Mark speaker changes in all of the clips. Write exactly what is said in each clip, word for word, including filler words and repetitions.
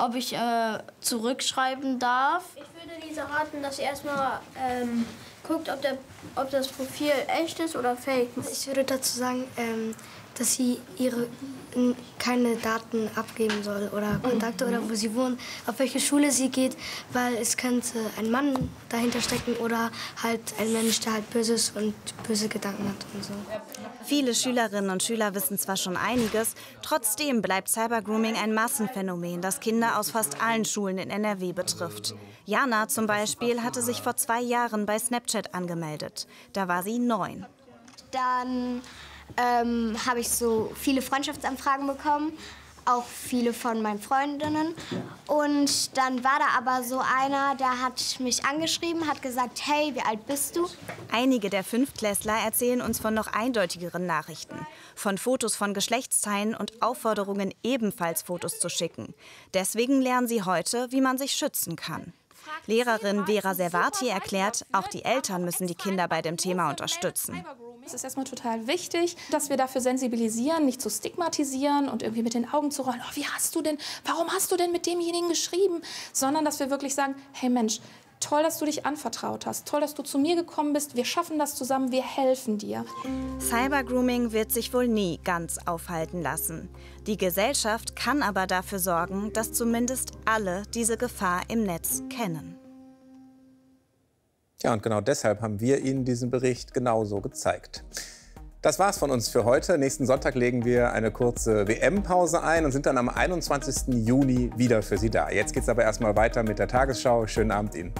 Speaker 1: ob ich äh, zurückschreiben darf.
Speaker 2: Ich würde Lisa raten, dass sie erstmal ähm, guckt, ob, der, ob das Profil echt ist oder fake.
Speaker 3: Ich würde dazu sagen, ähm, dass sie ihre keine Daten abgeben soll oder Kontakte mhm. oder wo sie wohnt, auf welche Schule sie geht, weil es könnte ein Mann dahinter stecken oder halt ein Mensch, der halt Böses und böse Gedanken hat und so.
Speaker 4: Viele Schülerinnen und Schüler wissen zwar schon einiges, trotzdem bleibt Cybergrooming ein Massenphänomen, das Kinder aus fast allen Schulen in N R W betrifft. Jana zum Beispiel hatte sich vor zwei Jahren bei Snapchat angemeldet. Da war sie neun.
Speaker 5: Dann ähm, habe ich so viele Freundschaftsanfragen bekommen, auch viele von meinen Freundinnen. Und dann war da aber so einer, der hat mich angeschrieben, hat gesagt, hey, wie alt bist du?
Speaker 4: Einige der Fünftklässler erzählen uns von noch eindeutigeren Nachrichten. Von Fotos von Geschlechtsteilen und Aufforderungen, ebenfalls Fotos zu schicken. Deswegen lernen sie heute, wie man sich schützen kann. Lehrerin Vera Servati erklärt, auch die Eltern müssen die Kinder bei dem Thema unterstützen.
Speaker 6: Es ist erstmal total wichtig, dass wir dafür sensibilisieren, nicht zu stigmatisieren und irgendwie mit den Augen zu rollen. Oh, wie hast du denn, warum hast du denn mit demjenigen geschrieben? Sondern dass wir wirklich sagen, hey Mensch, toll, dass du dich anvertraut hast, toll, dass du zu mir gekommen bist, wir schaffen das zusammen, wir helfen dir.
Speaker 4: Cybergrooming wird sich wohl nie ganz aufhalten lassen. Die Gesellschaft kann aber dafür sorgen, dass zumindest alle diese Gefahr im Netz kennen.
Speaker 7: Ja, und genau deshalb haben wir Ihnen diesen Bericht genauso gezeigt. Das war's von uns für heute. Nächsten Sonntag legen wir eine kurze W M-Pause ein und sind dann am einundzwanzigsten Juni wieder für Sie da. Jetzt geht's aber erstmal weiter mit der Tagesschau. Schönen Abend Ihnen.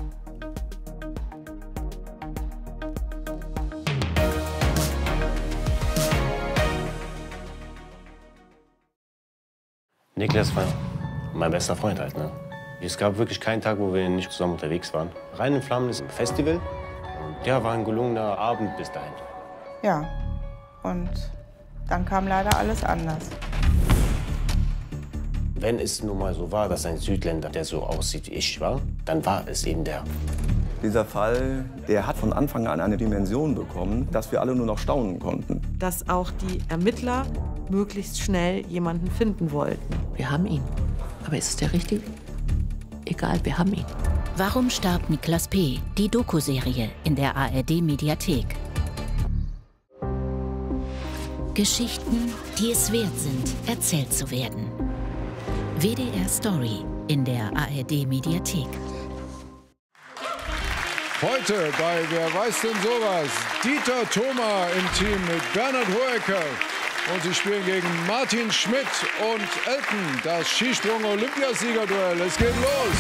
Speaker 8: Niklas war mein bester Freund halt, ne? Es gab wirklich keinen Tag, wo wir nicht zusammen unterwegs waren. Rein in Flammen ist ein Festival. Und ja, war ein gelungener Abend bis dahin.
Speaker 9: Ja, und dann kam leider alles anders.
Speaker 8: Wenn es nun mal so war, dass ein Südländer, der so aussieht wie ich war, dann war es eben der.
Speaker 10: Dieser Fall, der hat von Anfang an eine Dimension bekommen, dass wir alle nur noch staunen konnten.
Speaker 11: Dass auch die Ermittler möglichst schnell jemanden finden wollten.
Speaker 12: Wir haben ihn. Aber ist es der Richtige? Egal, wir haben ihn.
Speaker 13: Warum starb Niklas P.? Die Doku-Serie in der A R D-Mediathek. Geschichten, die es wert sind, erzählt zu werden. W D R Story in der A R D-Mediathek.
Speaker 14: Heute bei Wer weiß denn sowas? Dieter Thoma im Team mit Bernhard Hoeker. Und sie spielen gegen Martin Schmidt und Elton, das Skisprung-Olympiasiegerduell. Es geht los!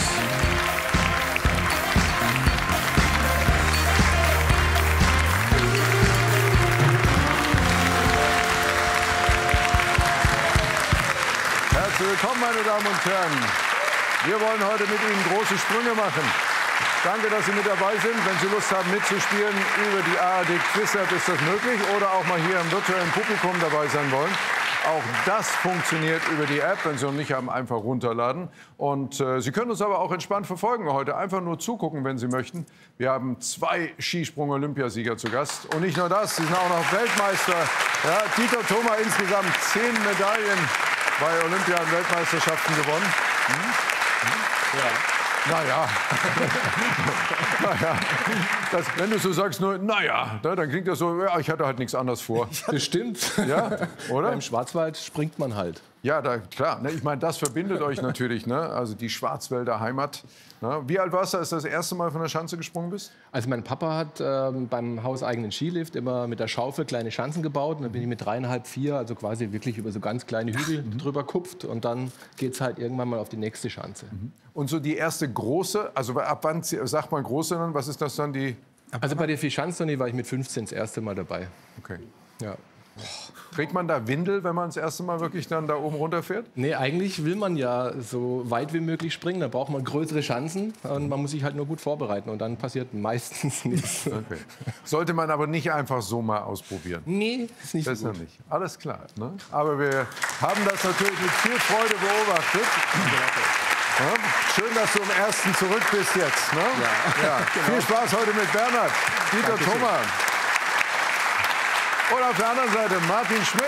Speaker 14: Herzlich willkommen, meine Damen und Herren. Wir wollen heute mit Ihnen große Sprünge machen. Danke, dass Sie mit dabei sind. Wenn Sie Lust haben, mitzuspielen über die A R D Quiz-App, ist das möglich. Oder auch mal hier im virtuellen Publikum dabei sein wollen. Auch das funktioniert über die App. Wenn Sie noch nicht haben, einfach runterladen. Und äh, Sie können uns aber auch entspannt verfolgen heute. Einfach nur zugucken, wenn Sie möchten. Wir haben zwei Skisprung-Olympiasieger zu Gast. Und nicht nur das, Sie sind auch noch Weltmeister. Ja, Dieter Thoma insgesamt zehn Medaillen bei Olympia- und Weltmeisterschaften gewonnen. Hm? Hm? Ja. Naja, naja. Das, wenn du so sagst, nur naja, dann klingt das so, ja, ich hatte halt nichts anderes vor.
Speaker 15: Das stimmt.
Speaker 14: Ja, oder?
Speaker 15: Im Schwarzwald springt man halt.
Speaker 14: Ja, da, klar. Ne, ich meine, das verbindet euch natürlich, ne? Also die Schwarzwälder Heimat. Ne? Wie alt warst du, als du das erste Mal von der Schanze gesprungen bist?
Speaker 15: Also mein Papa hat ähm, beim hauseigenen Skilift immer mit der Schaufel kleine Schanzen gebaut. Und dann bin ich mit dreieinhalb, vier, also quasi wirklich über so ganz kleine Hügel mhm. drüber kupft. Und dann geht es halt irgendwann mal auf die nächste Schanze.
Speaker 14: Mhm. Und so die erste große, also ab wann sagt man große dann? Was ist das dann die?
Speaker 15: Also bei der Vierschanzentournee war ich mit fünfzehn das erste Mal dabei.
Speaker 14: Okay.
Speaker 15: Ja.
Speaker 14: Trägt man da Windel, wenn man das erste Mal wirklich dann da oben runterfährt?
Speaker 15: Nee, eigentlich will man ja so weit wie möglich springen. Da braucht man größere Chancen und man muss sich halt nur gut vorbereiten. Und dann passiert meistens nichts.
Speaker 14: Okay. Sollte man aber nicht einfach so mal ausprobieren?
Speaker 15: Nee, ist nicht
Speaker 14: Besser
Speaker 15: so gut.
Speaker 14: nicht. Alles klar. Ne? Aber wir haben das natürlich mit viel Freude beobachtet. Ja, schön, dass du im ersten zurück bist jetzt. Ne?
Speaker 15: Ja.
Speaker 14: Ja.
Speaker 15: Genau.
Speaker 14: Viel Spaß heute mit Bernhard, Dieter
Speaker 15: Dankeschön.
Speaker 14: Thoma. Und auf der anderen Seite Martin Schmidt.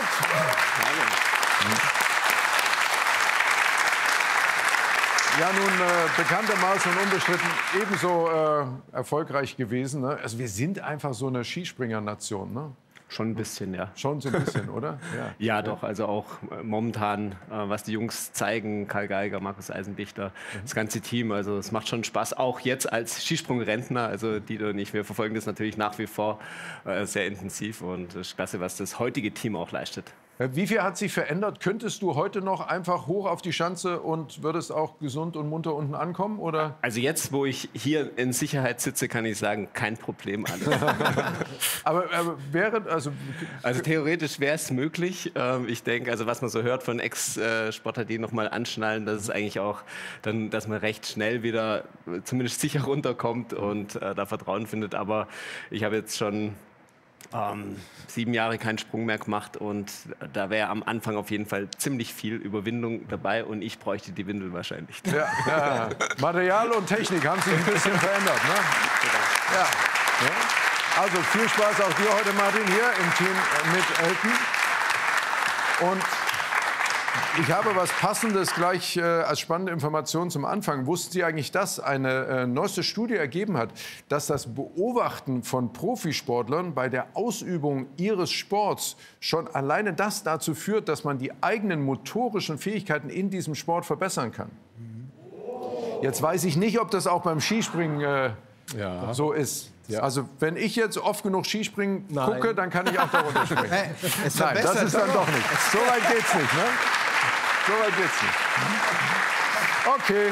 Speaker 14: ja nun äh, bekanntermaßen und unbestritten ebenso äh, erfolgreich gewesen. Ne? Also wir sind einfach so eine Skispringernation, ne?
Speaker 16: Schon ein bisschen, ja.
Speaker 14: Schon so ein bisschen, oder?
Speaker 16: Ja, ja doch. Also auch äh, momentan, äh, was die Jungs zeigen, Karl Geiger, Markus Eisenbichter, mhm. das ganze Team. Also es macht schon Spaß. Auch jetzt als Skisprungrentner, also Dieter und ich, wir verfolgen das natürlich nach wie vor äh, sehr intensiv. Und es ist klasse, was das heutige Team auch leistet.
Speaker 14: Wie viel hat sich verändert? Könntest du heute noch einfach hoch auf die Schanze und würdest auch gesund und munter unten ankommen? Oder?
Speaker 16: Also jetzt, wo ich hier in Sicherheit sitze, kann ich sagen, kein Problem.
Speaker 14: aber, aber wäre also
Speaker 16: also theoretisch wäre es möglich. Ich denke, also was man so hört von Ex-Sportler, die noch mal anschnallen, dass es eigentlich auch dann, dass man recht schnell wieder zumindest sicher runterkommt und äh, da Vertrauen findet. Aber ich habe jetzt schon Ähm, sieben Jahre keinen Sprung mehr gemacht und da wäre am Anfang auf jeden Fall ziemlich viel Überwindung dabei und ich bräuchte die Windel wahrscheinlich.
Speaker 14: Ja, ja. Material und Technik haben sich ein bisschen verändert. Ne? Ja. Ja. Also viel Spaß auch dir heute, Martin, hier im Team mit Elton. Und ich habe was Passendes gleich äh, als spannende Information zum Anfang. Wussten Sie eigentlich, dass eine äh, neueste Studie ergeben hat, dass das Beobachten von Profisportlern bei der Ausübung ihres Sports schon alleine das dazu führt, dass man die eigenen motorischen Fähigkeiten in diesem Sport verbessern kann? Jetzt weiß ich nicht, ob das auch beim Skispringen äh, ja. so ist. Ja. Also wenn ich jetzt oft genug Skispringen Nein. gucke, dann kann ich auch darunter springen. Nein, das ist dann doch nicht. So weit geht's nicht, ne? So weit geht's nicht. Okay.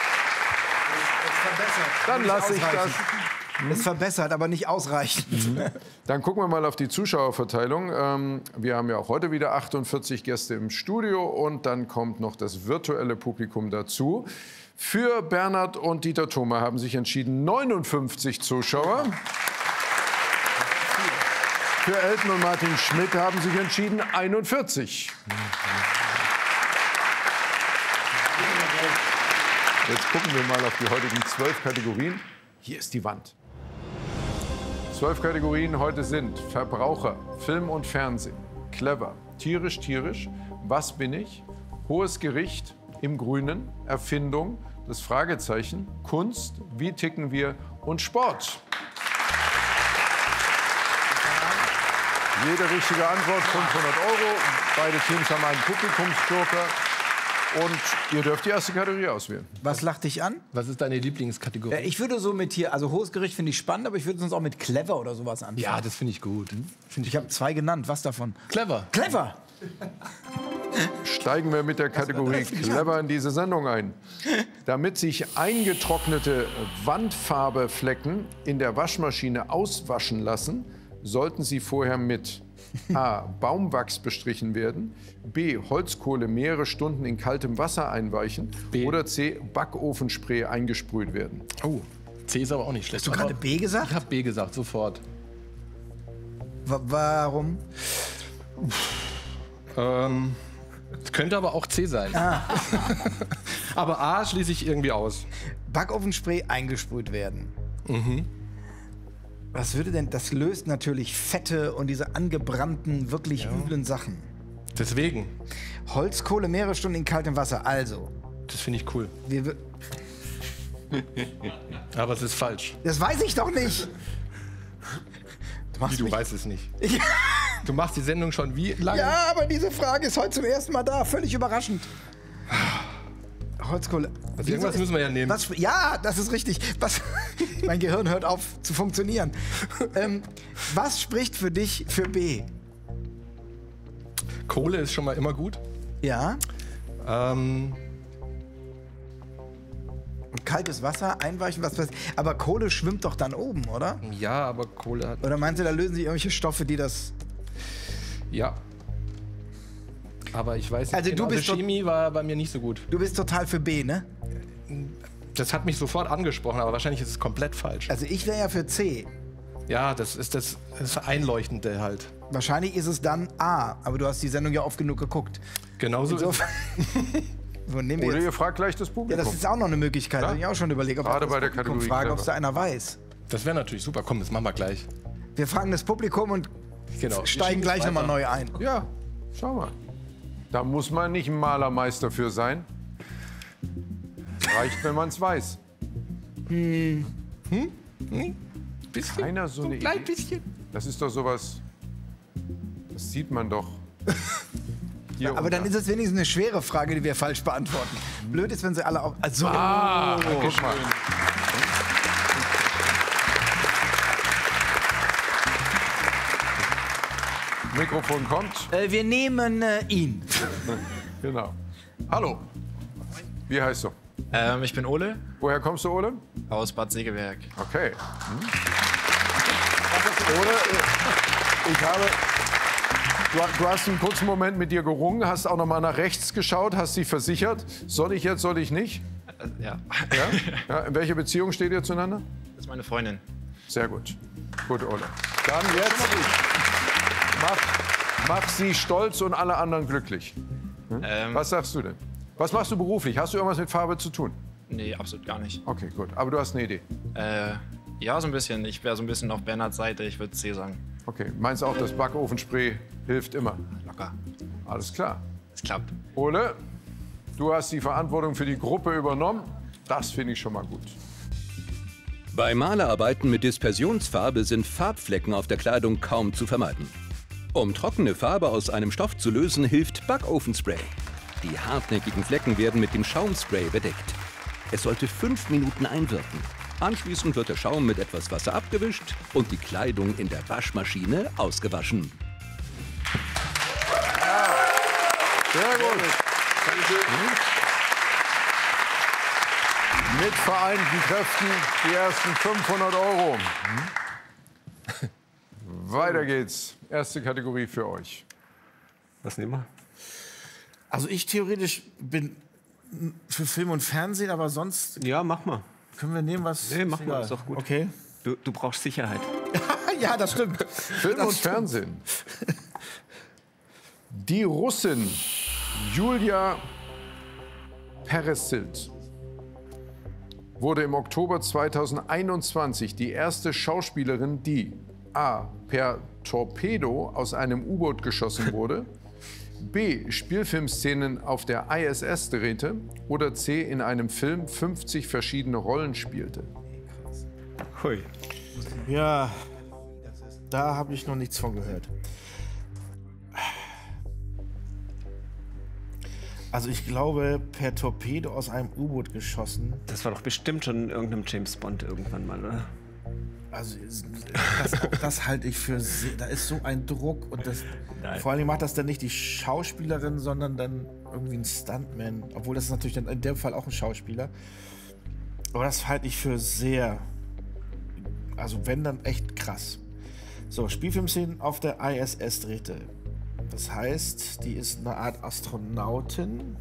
Speaker 14: Dann lasse ich das.
Speaker 17: Es verbessert, aber nicht ausreichend.
Speaker 14: Mhm. Dann gucken wir mal auf die Zuschauerverteilung. Ähm, wir haben ja auch heute wieder achtundvierzig Gäste im Studio und dann kommt noch das virtuelle Publikum dazu. Für Bernhard und Dieter Thoma haben sich entschieden neunundfünfzig Zuschauer. Für Elton und Martin Schmidt haben sich entschieden einundvierzig. Jetzt gucken wir mal auf die heutigen zwölf Kategorien. Hier ist die Wand. Zwölf Kategorien heute sind Verbraucher, Film und Fernsehen, Clever, Tierisch, tierisch, Was bin ich, Hohes Gericht, Im Grünen, Erfindung, das Fragezeichen, Kunst, Wie ticken wir und Sport. Jede richtige Antwort fünfhundert Euro. Beide Teams haben einen Publikumsjoker. Und ihr dürft die erste Kategorie auswählen.
Speaker 17: Was lacht dich an?
Speaker 15: Was ist deine Lieblingskategorie?
Speaker 17: Äh, ich würde so mit hier, also Hohes Gericht finde ich spannend, aber ich würde sonst auch mit Clever oder sowas anfangen.
Speaker 15: Ja, das finde ich gut. Hm?
Speaker 17: Find ich ich habe zwei genannt. Was davon?
Speaker 15: Clever.
Speaker 17: Clever!
Speaker 14: Steigen wir mit der Kategorie Clever in diese Sendung ein. Damit sich eingetrocknete Wandfarbeflecken in der Waschmaschine auswaschen lassen, sollten sie vorher mit A. Baumwachs bestrichen werden, B. Holzkohle mehrere Stunden in kaltem Wasser einweichen B. oder C. Backofenspray eingesprüht werden.
Speaker 15: Oh, C ist aber auch nicht schlecht.
Speaker 17: Hast du gerade B gesagt?
Speaker 15: Ich habe B gesagt, sofort.
Speaker 17: W warum?
Speaker 15: Ähm, könnte aber auch C sein. Ah. Aber A schließe ich irgendwie aus.
Speaker 17: Backofenspray eingesprüht werden. Mhm. Was würde denn, das löst natürlich Fette und diese angebrannten, wirklich ja. üblen Sachen.
Speaker 15: Deswegen.
Speaker 17: Holzkohle mehrere Stunden in kaltem Wasser, also.
Speaker 15: Das finde ich cool.
Speaker 17: Wir
Speaker 15: Aber es ist falsch.
Speaker 17: Das weiß ich doch nicht.
Speaker 15: Du, machst wie, du weißt es nicht. Du machst die Sendung schon wie lange?
Speaker 17: Ja, aber diese Frage ist heute zum ersten Mal da. Völlig überraschend. Holzkohle.
Speaker 15: Also irgendwas ist, müssen wir ja nehmen.
Speaker 17: Was, ja, das ist richtig. Was, mein Gehirn hört auf zu funktionieren. Ähm, was spricht für dich für B?
Speaker 15: Kohle ist schon mal immer gut.
Speaker 17: Ja.
Speaker 15: Ähm.
Speaker 17: Kaltes Wasser, einweichen, was weiß ich. Aber Kohle schwimmt doch dann oben, oder?
Speaker 15: Ja, aber Kohle hat...
Speaker 17: Oder meinst du, da lösen sich irgendwelche Stoffe, die das...
Speaker 15: Ja. Aber ich weiß nicht,
Speaker 17: also
Speaker 15: genau,
Speaker 17: du bist
Speaker 15: Chemie war bei mir nicht so gut.
Speaker 17: Du bist total für B, ne?
Speaker 15: Das hat mich sofort angesprochen, aber wahrscheinlich ist es komplett falsch.
Speaker 17: Also ich wäre ja für C.
Speaker 15: Ja, das ist das, das Einleuchtende halt.
Speaker 17: Wahrscheinlich ist es dann A, aber du hast die Sendung ja oft genug geguckt.
Speaker 15: Genauso ist
Speaker 14: Wo nehmen wir Oder jetzt? Ihr fragt gleich das Publikum.
Speaker 17: Ja, das ist auch noch eine Möglichkeit. Ja? Habe ich auch schon überlegt, ob
Speaker 14: Gerade
Speaker 17: ich
Speaker 14: bei der Kategorie
Speaker 17: frage, ob es da einer weiß.
Speaker 15: Das wäre natürlich super. Komm, das machen wir gleich.
Speaker 17: Wir fragen das Publikum und
Speaker 15: genau.
Speaker 17: steigen gleich nochmal neu ein.
Speaker 14: Ja, schau mal. Da muss man nicht ein Malermeister für sein. Reicht, wenn man es weiß.
Speaker 17: Hm.
Speaker 18: Hm? Hm? Bisschen?
Speaker 14: Keiner so,
Speaker 18: So ein
Speaker 14: eine
Speaker 18: klein
Speaker 14: Idee.
Speaker 18: bisschen.
Speaker 14: Das ist doch sowas. Das sieht man doch. Hier
Speaker 17: Aber
Speaker 14: und
Speaker 17: dann
Speaker 14: da.
Speaker 17: ist es wenigstens eine schwere Frage, die wir falsch beantworten. Blöd ist, wenn sie alle auch. Also,
Speaker 14: Ah,
Speaker 17: oh,
Speaker 14: guck mal. Mikrofon kommt.
Speaker 17: Äh, wir nehmen äh, ihn.
Speaker 14: Genau. Hallo. Wie heißt du?
Speaker 19: Ähm, ich bin Ole.
Speaker 14: Woher kommst du, Ole?
Speaker 19: Aus Bad Segeberg.
Speaker 14: Okay. Hm. Ole, ich habe. Du, du hast einen kurzen Moment mit dir gerungen, hast auch noch mal nach rechts geschaut, hast dich versichert. Soll ich jetzt, soll ich nicht?
Speaker 19: Äh, ja.
Speaker 14: Ja? Ja, in welcher Beziehung steht ihr zueinander?
Speaker 19: Das ist meine Freundin.
Speaker 14: Sehr gut. Gut, Ole. Dann jetzt mach, mach sie stolz und alle anderen glücklich. Hm?
Speaker 19: Ähm.
Speaker 14: Was sagst du denn? Was machst du beruflich? Hast du irgendwas mit Farbe zu tun?
Speaker 19: Nee, absolut gar nicht.
Speaker 14: Okay, gut. Aber du hast eine Idee.
Speaker 19: Äh, ja, so ein bisschen. Ich wäre so ein bisschen auf Bernhards Seite. Ich würde C sagen.
Speaker 14: Okay. Meinst du auch, das Backofenspray hilft immer?
Speaker 19: Locker.
Speaker 14: Alles klar.
Speaker 19: Es klappt.
Speaker 14: Ole, du hast die Verantwortung für die Gruppe übernommen. Das finde ich schon mal gut.
Speaker 20: Bei Malerarbeiten mit Dispersionsfarbe sind Farbflecken auf der Kleidung kaum zu vermeiden. Um trockene Farbe aus einem Stoff zu lösen, hilft Backofenspray. Die hartnäckigen Flecken werden mit dem Schaumspray bedeckt. Es sollte fünf Minuten einwirken. Anschließend wird der Schaum mit etwas Wasser abgewischt und die Kleidung in der Waschmaschine ausgewaschen.
Speaker 14: Sehr gut. Hm? Mit vereinten Kräften die ersten fünfhundert Euro. Hm? Weiter geht's. Erste Kategorie für euch.
Speaker 16: Was nehmen wir?
Speaker 18: Also ich theoretisch bin für Film und Fernsehen, aber sonst...
Speaker 16: Ja, mach mal.
Speaker 18: Können wir nehmen, was...
Speaker 16: Nee, mach
Speaker 18: ist
Speaker 16: mal,
Speaker 18: egal.
Speaker 16: ist doch gut.
Speaker 18: Okay.
Speaker 16: Du, du brauchst Sicherheit.
Speaker 18: Ja, das stimmt.
Speaker 14: Film
Speaker 18: Das
Speaker 14: und
Speaker 18: stimmt.
Speaker 14: Fernsehen. Die Russin Julia Peresild wurde im Oktober zweitausendeinundzwanzig die erste Schauspielerin, die a. per Torpedo aus einem U-Boot geschossen wurde, b. Spielfilmszenen auf der I S S drehte oder c. in einem Film fünfzig verschiedene Rollen spielte.
Speaker 16: Hui.
Speaker 18: Ja, da habe ich noch nichts von gehört. Also ich glaube, per Torpedo aus einem U-Boot geschossen.
Speaker 16: Das war doch bestimmt schon in irgendeinem James Bond irgendwann mal, oder?
Speaker 18: Also das, das halte ich für sehr, da ist so ein Druck und das,
Speaker 16: Nein.
Speaker 18: vor allem macht das dann nicht die Schauspielerin, sondern dann irgendwie ein Stuntman, obwohl das ist natürlich dann in dem Fall auch ein Schauspieler. Aber das halte ich für sehr, also wenn dann echt krass. So, Spielfilmszenen auf der I S S drehte. Das heißt, die ist eine Art Astronautin.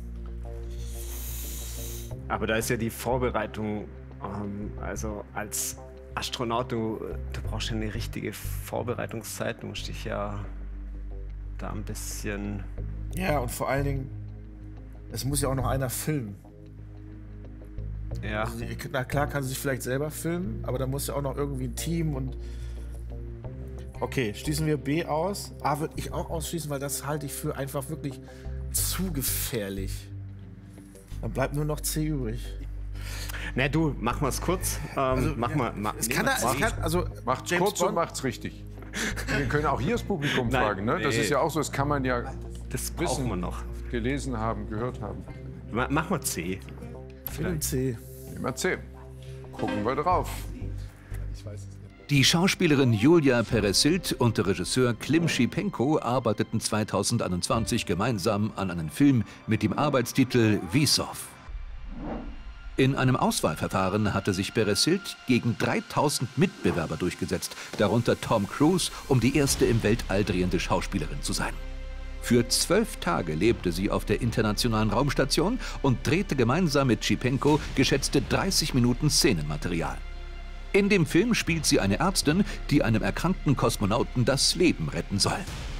Speaker 16: Aber da ist ja die Vorbereitung, ähm, also als Astronaut, du, du brauchst ja eine richtige Vorbereitungszeit. Du musst dich ja da ein bisschen...
Speaker 18: Ja, und vor allen Dingen, es muss ja auch noch einer filmen.
Speaker 16: Ja.
Speaker 18: Also, na klar kann sie sich vielleicht selber filmen, aber da muss ja auch noch irgendwie ein Team und... Okay, schließen wir B aus. A würde ich auch ausschließen, weil das halte ich für einfach wirklich zu gefährlich. Dann bleibt nur noch C übrig.
Speaker 16: Na du, mach mal's kurz. Ähm,
Speaker 18: Also,
Speaker 16: mach
Speaker 18: ja,
Speaker 16: mal. Ma,
Speaker 18: es
Speaker 16: nee,
Speaker 18: kann,
Speaker 16: mach's
Speaker 18: es
Speaker 16: C.
Speaker 18: kann, also
Speaker 14: Macht's
Speaker 18: James
Speaker 14: kurz und
Speaker 18: Bond-
Speaker 14: macht's richtig. Wir können auch hier das Publikum
Speaker 16: Nein,
Speaker 14: fragen. Ne? Das
Speaker 16: nee.
Speaker 14: ist ja auch so, das kann man ja
Speaker 16: Das brauchen wir noch.
Speaker 14: gelesen haben, gehört haben.
Speaker 16: Ma, mach mal C.
Speaker 18: Film C.
Speaker 14: Nehmen wir C. Gucken wir drauf.
Speaker 20: Die Schauspielerin Julia Peresild und der Regisseur Klim Shipenko arbeiteten zweitausendeinundzwanzig gemeinsam an einem Film mit dem Arbeitstitel Vsov. In einem Auswahlverfahren hatte sich Peresild gegen dreitausend Mitbewerber durchgesetzt, darunter Tom Cruise, um die erste im Weltall drehende Schauspielerin zu sein. Für zwölf Tage lebte sie auf der Internationalen Raumstation und drehte gemeinsam mit Shipenko geschätzte dreißig Minuten Szenenmaterial. In dem Film spielt sie eine Ärztin, die einem erkrankten Kosmonauten das Leben retten soll.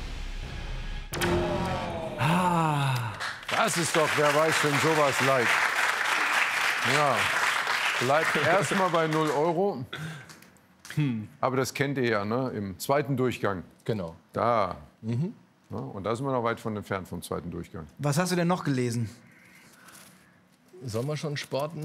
Speaker 14: Ah, das ist doch, wer weiß denn sowas leicht. Ja, bleibt erstmal bei null Euro. Aber das kennt ihr ja, ne? Im zweiten Durchgang.
Speaker 15: Genau.
Speaker 14: Da. Mhm. Ja, und da sind wir noch weit von entfernt vom zweiten Durchgang.
Speaker 17: Was hast du denn noch gelesen?
Speaker 15: Sollen wir schon Sport